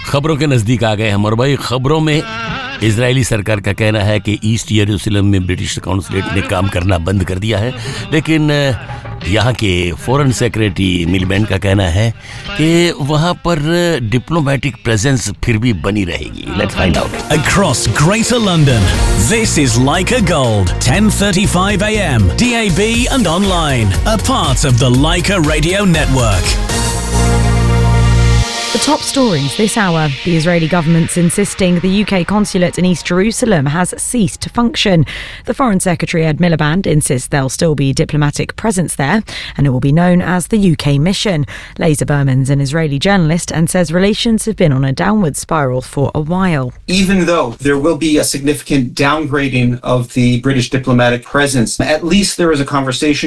खबरों के नजदीक आ गए हम और भाई खबरों में इजरायली सरकार का कहना है कि ईस्ट यरूशलेम में ब्रिटिश काउंसलेट ने काम करना बंद कर दिया है, लेकिन यहाँ के फॉरेन सेक्रेटरी मिलबैंड का कहना है कि वहाँ पर डिप्लोमेटिक प्रेजेंस फिर भी बनी रहेगी. Let's find out. Across Greater London, this is Leica Gold, 10:35 a.m. DAB and online, a part of the Leica Radio Network. The top stories this hour. The Israeli government's insisting the UK consulate in East Jerusalem has ceased to function. The Foreign Secretary Ed Miliband insists there'll still be diplomatic presence there and it will be known as the UK mission. Lazer Berman's an Israeli journalist and says relations have been on a downward spiral for a while. Even though there will be a significant downgrading of the British diplomatic presence, at least there is a conversation